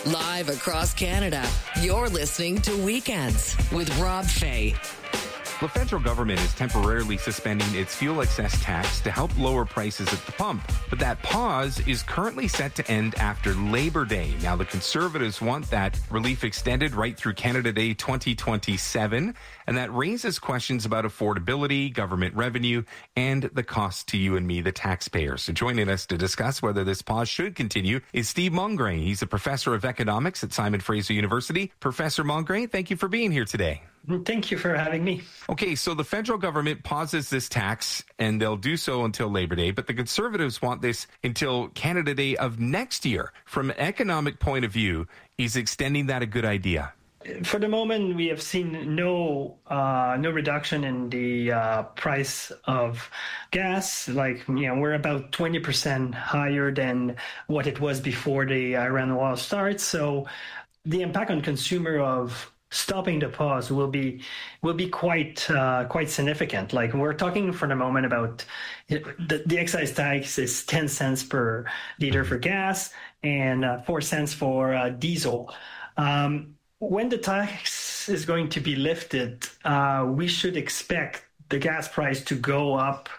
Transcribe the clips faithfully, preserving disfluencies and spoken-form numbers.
Live across Canada, you're listening to Weekends with Rob Fay. The federal government is temporarily suspending its fuel excess tax to help lower prices at the pump. But that pause is currently set to end after Labor Day. Now, the Conservatives want that relief extended right through Canada Day twenty twenty-seven. And that raises questions about affordability, government revenue, and the cost to you and me, the taxpayers. So joining us to discuss whether this pause should continue is Steve Mongrain. He's a professor of economics at Simon Fraser University. Professor Mongrain, thank you for being here today. Thank you for having me. Okay, so the federal government pauses this tax, and they'll do so until Labor Day, but the Conservatives want this until Canada Day of next year. From an economic point of view, is extending that a good idea? For the moment, we have seen no uh, no reduction in the uh, price of gas. Like, you know, we're about twenty percent higher than what it was before the Iran war starts. So the impact on consumer of stopping the pause will be will be quite uh, quite significant. Like, we're talking for the moment about the, the excise tax is ten cents per liter for gas and uh, four cents for uh, diesel. Um, when the tax is going to be lifted, uh, we should expect the gas price to go up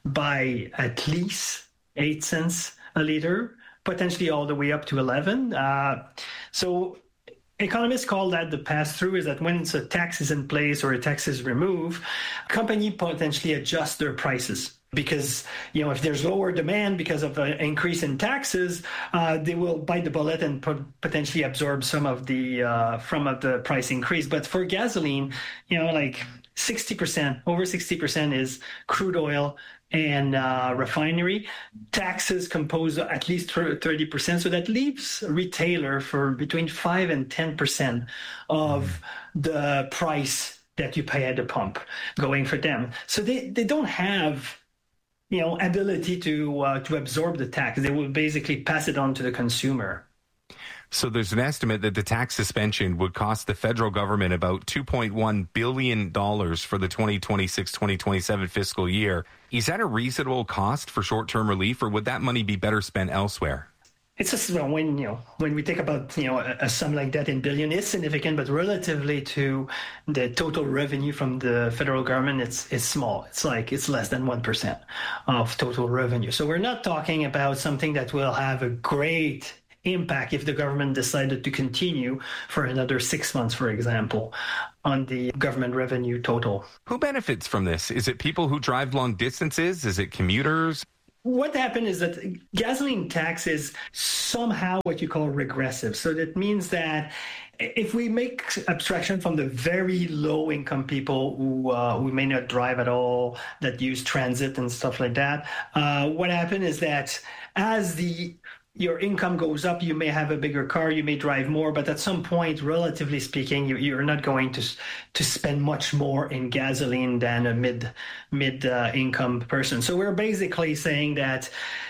by at least eight cents a liter, potentially all the way up to eleven. Uh, so economists call that the pass-through, is that when a tax is in place or a tax is removed, companies potentially adjust their prices. Because, you know, if there's lower demand because of an increase in taxes, uh, they will bite the bullet and po- potentially absorb some of the uh, from of the price increase. But for gasoline, you know, like sixty percent, over sixty percent is crude oil and uh, refinery. Taxes compose at least thirty percent. So that leaves a retailer for between five and ten percent of the price that you pay at the pump going for them. So they, they don't have, you know, ability to uh, to absorb the tax. They will basically pass it on to the consumer. So there's an estimate that the tax suspension would cost the federal government about two point one billion dollars for the twenty twenty-six twenty twenty-seven fiscal year. Is that a reasonable cost for short-term relief, or would that money be better spent elsewhere? It's just, well, when, you know, when we think about, you know, a, a sum like that in billion, it's significant, but relatively to the total revenue from the federal government, it's it's small. It's like, it's less than one percent of total revenue. So we're not talking about something that will have a great impact if the government decided to continue for another six months, for example, on the government revenue total. Who benefits from this? Is it people who drive long distances? Is it commuters? What happened is that gasoline tax is somehow what you call regressive. So that means that if we make abstraction from the very low income people who uh, who may not drive at all, that use transit and stuff like that, uh, what happened is that as the your income goes up, you may have a bigger car, you may drive more, but at some point, relatively speaking, you, you're not going to to spend much more in gasoline than a mid mid uh, income person. So we're basically saying that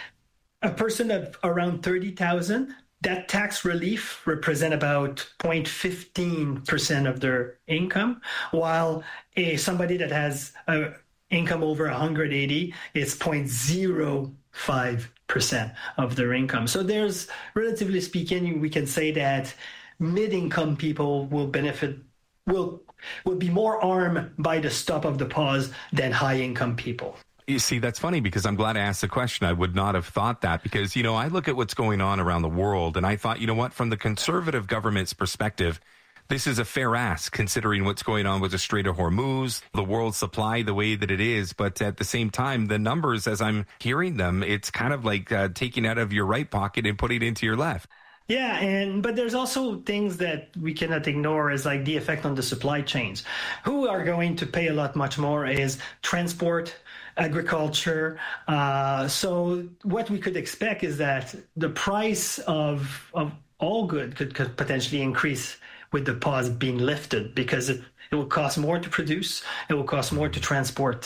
a person of around thirty thousand, that tax relief represent about zero point one five percent of their income, while a somebody that has a income over one hundred eighty, it's zero point zero five percent of their income. So there's, relatively speaking, we can say that mid-income people will benefit, will will be more armed by the stop of the pause than high-income people. You see, that's funny because I'm glad I asked the question. I would not have thought that because, you know, I look at what's going on around the world and I thought, you know what, from the conservative government's perspective, this is a fair ask considering what's going on with the Strait of Hormuz, the world supply the way that it is. But at the same time, the numbers, as I'm hearing them, it's kind of like uh, taking out of your right pocket and putting it into your left. Yeah, and but there's also things that we cannot ignore as like the effect on the supply chains. Who are going to pay a lot much more is transport, agriculture. Uh, so what we could expect is that the price of of all good could, could potentially increase with the pause being lifted because it, it will cost more to produce, it will cost more to transport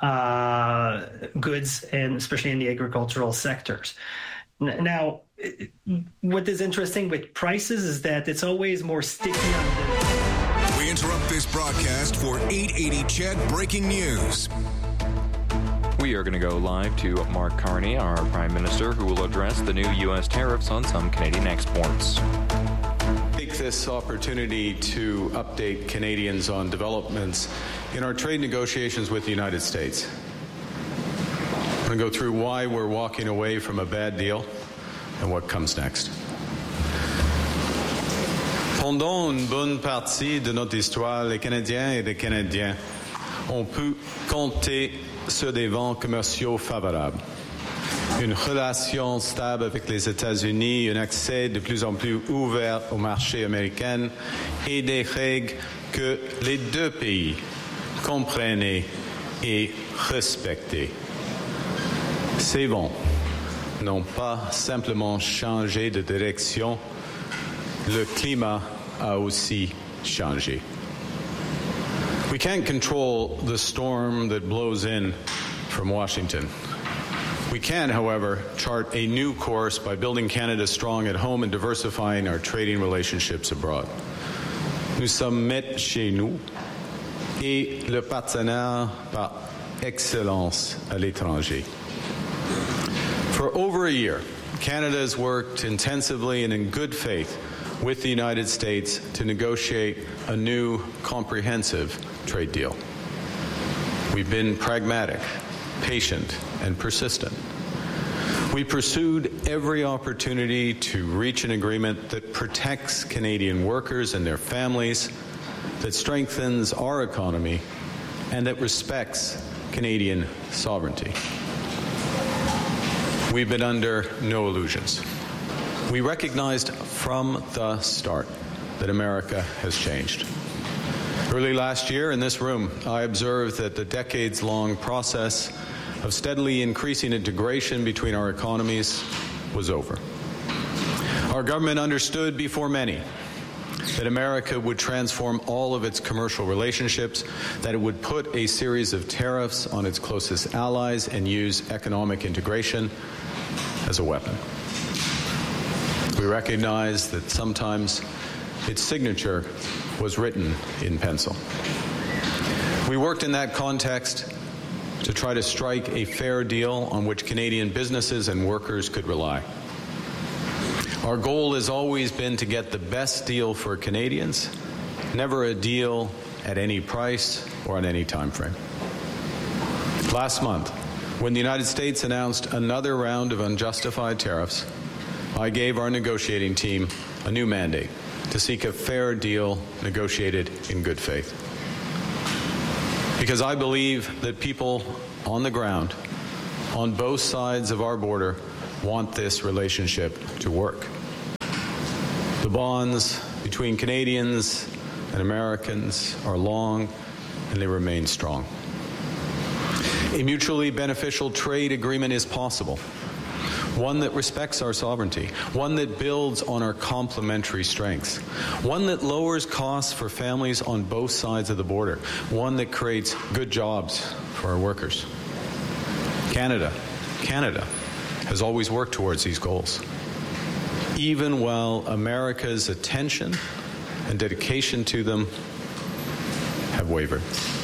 uh, goods, and especially in the agricultural sectors. Now, what is interesting with prices is that it's always more sticky on the... We interrupt this broadcast for eight eighty C H E D Breaking News. We are going to go live to Mark Carney, our Prime Minister, who will address the new U S tariffs on some Canadian exports. take this opportunity to update Canadians on developments in our trade negotiations with the United States. I'm going to go through why we're walking away from a bad deal and what comes next. Pendant une bonne partie de notre histoire, les Canadiens et les Canadiens ont pu compter sur des vents commerciaux favorables. Une relation stable avec les États-Unis, un accès de plus en plus ouvert au marché américain et des règles que les deux pays comprenaient et respectaient. Ces vents n'ont pas simplement changé de direction, le climat a aussi changé. We can't control the storm that blows in from Washington. We can, however, chart a new course by building Canada strong at home and diversifying our trading relationships abroad. Nous sommes maîtres chez nous et le partenaire par excellence à l'étranger. For over a year, Canada has worked intensively and in good faith with the United States to negotiate a new comprehensive trade deal. We've been pragmatic, patient, and persistent. We pursued every opportunity to reach an agreement that protects Canadian workers and their families, that strengthens our economy, and that respects Canadian sovereignty. We've been under no illusions. We recognized from the start that America has changed. Early last year in this room, I observed that the decades-long process of steadily increasing integration between our economies was over. Our government understood before many that America would transform all of its commercial relationships, that it would put a series of tariffs on its closest allies and use economic integration as a weapon. We recognize that sometimes its signature was written in pencil. We worked in that context to try to strike a fair deal on which Canadian businesses and workers could rely. Our goal has always been to get the best deal for Canadians, never a deal at any price or on any time frame. Last month, when the United States announced another round of unjustified tariffs, I gave our negotiating team a new mandate to seek a fair deal negotiated in good faith. Because I believe that people on the ground, on both sides of our border, want this relationship to work. The bonds between Canadians and Americans are long and they remain strong. A mutually beneficial trade agreement is possible, one that respects our sovereignty, one that builds on our complementary strengths, one that lowers costs for families on both sides of the border, one that creates good jobs for our workers. Canada, Canada has always worked towards these goals, even while America's attention and dedication to them have wavered.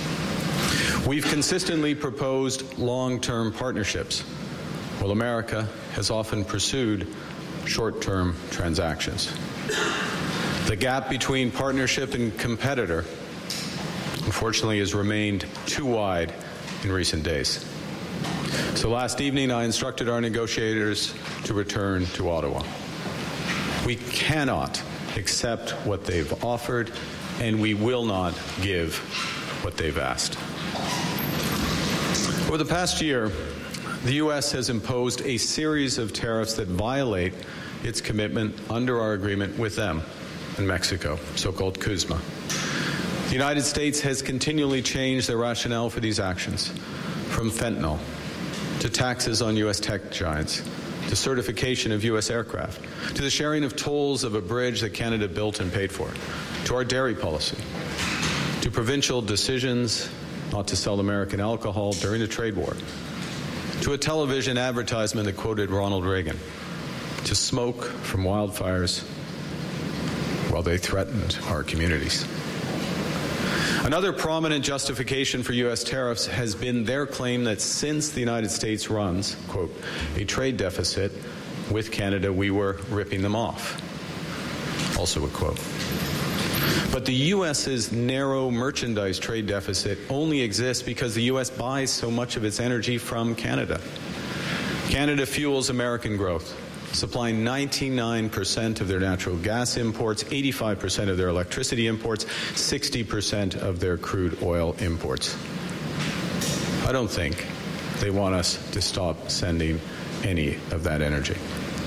We've consistently proposed long-term partnerships, while America has often pursued short-term transactions. The gap between partnership and competitor, unfortunately, has remained too wide in recent days. So last evening, I instructed our negotiators to return to Ottawa. We cannot accept what they've offered, and we will not give what they've asked. Over the past year, the U S has imposed a series of tariffs that violate its commitment under our agreement with them in Mexico, so-called CUSMA. The United States has continually changed their rationale for these actions, from fentanyl to taxes on U S tech giants, to certification of U S aircraft, to the sharing of tolls of a bridge that Canada built and paid for, to our dairy policy, to provincial decisions not to sell American alcohol during the trade war, to a television advertisement that quoted Ronald Reagan, to smoke from wildfires while they threatened our communities. Another prominent justification for U S tariffs has been their claim that since the United States runs, quote, a trade deficit with Canada, we were ripping them off. Also a quote. But the U S's narrow merchandise trade deficit only exists because the U S buys so much of its energy from Canada. Canada fuels American growth, supplying ninety-nine percent of their natural gas imports, eighty-five percent of their electricity imports, sixty percent of their crude oil imports. I don't think they want us to stop sending any of that energy.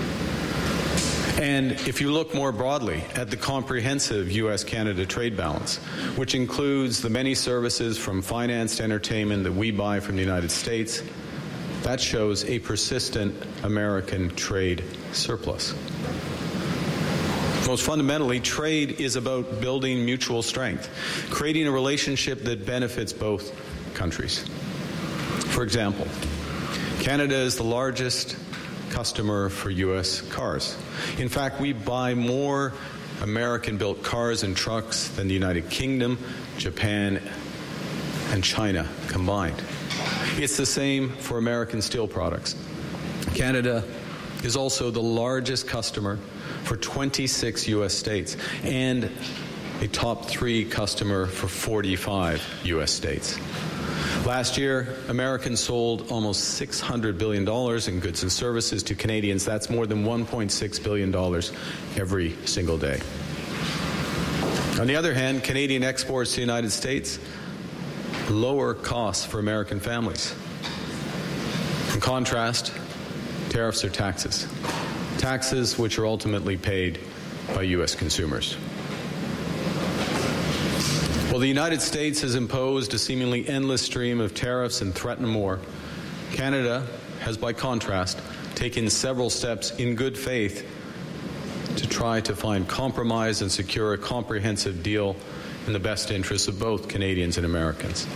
And if you look more broadly at the comprehensive U S Canada trade balance, which includes the many services from finance to entertainment that we buy from the United States, that shows a persistent American trade surplus. Most fundamentally, trade is about building mutual strength, creating a relationship that benefits both countries. For example, Canada is the largest customer for U S cars. In fact, we buy more American-built cars and trucks than the United Kingdom, Japan, and China combined. It's the same for American steel products. Canada is also the largest customer for twenty-six U S states and a top three customer for forty-five U S states. Last year, Americans sold almost six hundred billion dollars in goods and services to Canadians. That's more than one point six billion dollars every single day. On the other hand, Canadian exports to the United States lower costs for American families. In contrast, tariffs are taxes. Taxes which are ultimately paid by U S consumers. While the United States has imposed a seemingly endless stream of tariffs and threatened more, Canada has, by contrast, taken several steps in good faith to try to find compromise and secure a comprehensive deal in the best interests of both Canadians and Americans.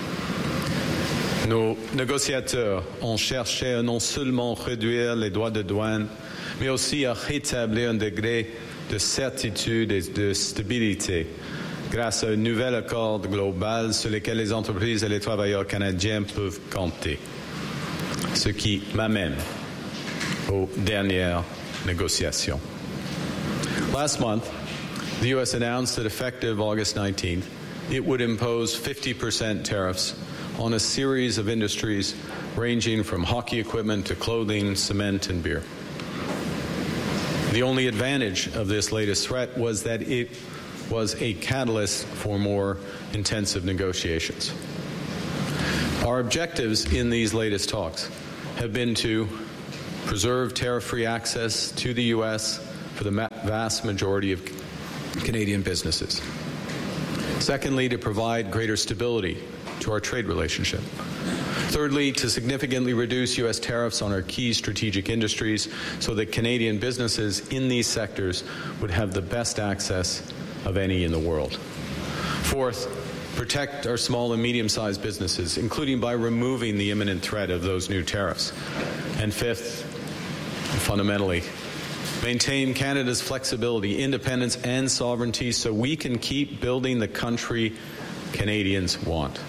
Nos négociateurs ont cherché à non seulement réduire les droits de douane, mais aussi à rétablir un degré de certitude et de stabilité grâce à un nouvel accord global sur lequel les entreprises et les travailleurs canadiens peuvent compter. Ce qui m'amène aux dernières négociations. Last month, the U S announced that effective August nineteenth, it would impose fifty percent tariffs on a series of industries ranging from hockey equipment to clothing, cement, and beer. The only advantage of this latest threat was that it was a catalyst for more intensive negotiations. Our objectives in these latest talks have been to preserve tariff-free access to the U S for the vast majority of Canadian businesses. Secondly, to provide greater stability to our trade relationship. Thirdly, to significantly reduce U S tariffs on our key strategic industries so that Canadian businesses in these sectors would have the best access of any in the world. Fourth, protect our small and medium-sized businesses, including by removing the imminent threat of those new tariffs. And fifth, and fundamentally, maintain Canada's flexibility, independence, and sovereignty so we can keep building the country Canadians want.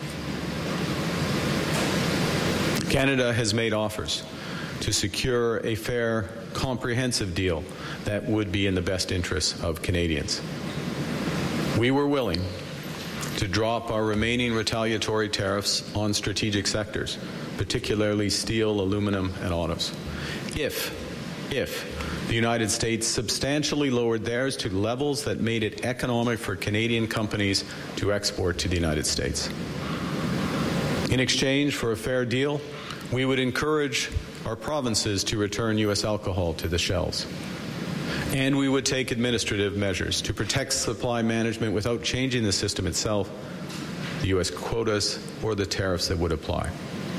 Canada has made offers to secure a fair, comprehensive deal that would be in the best interests of Canadians. We were willing to drop our remaining retaliatory tariffs on strategic sectors, particularly steel, aluminum, and autos, if, if the United States substantially lowered theirs to levels that made it economic for Canadian companies to export to the United States. In exchange for a fair deal, we would encourage our provinces to return U S alcohol to the shelves. And we would take administrative measures to protect supply management without changing the system itself, the U S quotas, or the tariffs that would apply.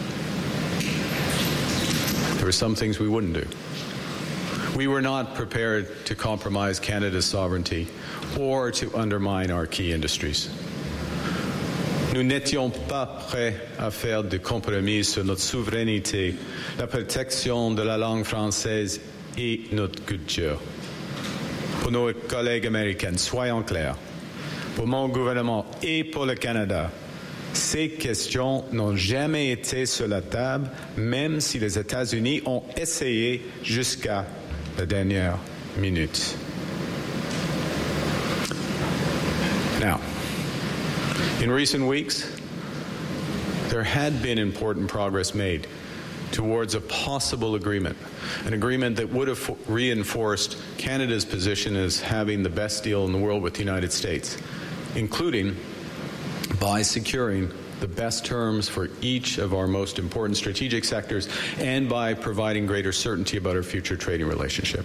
There were some things we wouldn't do. We were not prepared to compromise Canada's sovereignty or to undermine our key industries. Nous n'étions pas prêts à faire de compromis sur notre souveraineté, la protection de la langue française et notre culture. Pour nos collègues américains, soyons clairs, pour mon gouvernement et pour le Canada, ces questions n'ont jamais été sur la table, même si les États-Unis ont essayé jusqu'à la dernière minute. Now, in recent weeks, there had been important progress made towards a possible agreement, an agreement that would have reinforced Canada's position as having the best deal in the world with the United States, including by securing the best terms for each of our most important strategic sectors and by providing greater certainty about our future trading relationship.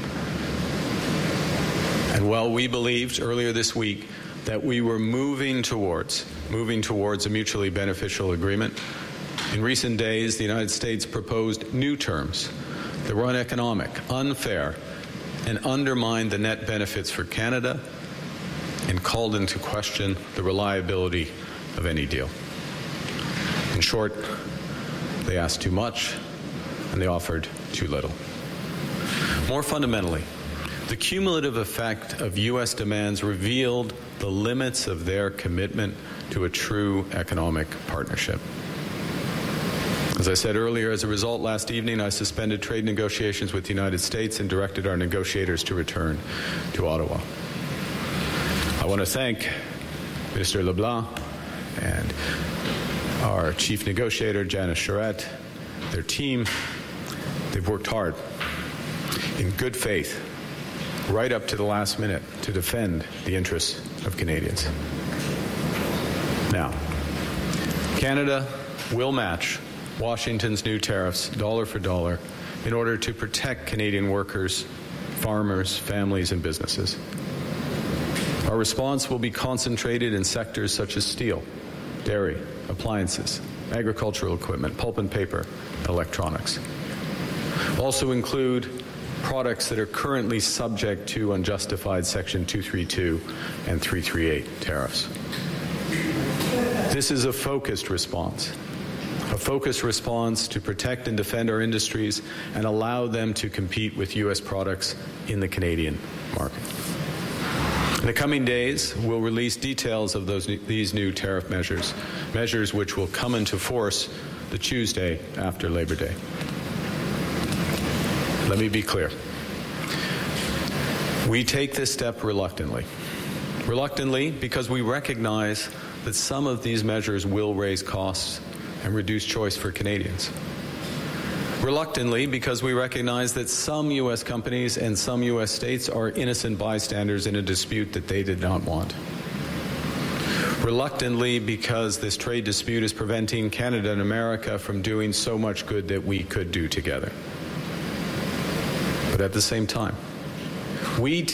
And while we believed earlier this week that we were moving towards moving towards a mutually beneficial agreement, in recent days the United States proposed new terms that were uneconomic, unfair, and undermined the net benefits for Canada and called into question the reliability of any deal. In short, they asked too much and they offered too little. More fundamentally, the cumulative effect of U S demands revealed the limits of their commitment to a true economic partnership. As I said earlier, as a result, last evening I suspended trade negotiations with the United States and directed our negotiators to return to Ottawa. I want to thank Minister LeBlanc and our chief negotiator, Janice Charette, their team. They've worked hard in good faith right up to the last minute to defend the interests of Canadians. Now, Canada will match Washington's new tariffs dollar for dollar in order to protect Canadian workers, farmers, families, and businesses. Our response will be concentrated in sectors such as steel, dairy, appliances, agricultural equipment, pulp and paper, electronics. Also include products that are currently subject to unjustified Section two thirty-two and three thirty-eight tariffs. This is a focused response, a focused response to protect and defend our industries and allow them to compete with U S products in the Canadian market. In the coming days, we'll release details of those, these new tariff measures, measures which will come into force the Tuesday after Labor Day. Let me be clear. We take this step reluctantly. Reluctantly because we recognize that some of these measures will raise costs and reduce choice for Canadians. Reluctantly because we recognize that some U S companies and some U S states are innocent bystanders in a dispute that they did not want. Reluctantly because this trade dispute is preventing Canada and America from doing so much good that we could do together. But at the same time, we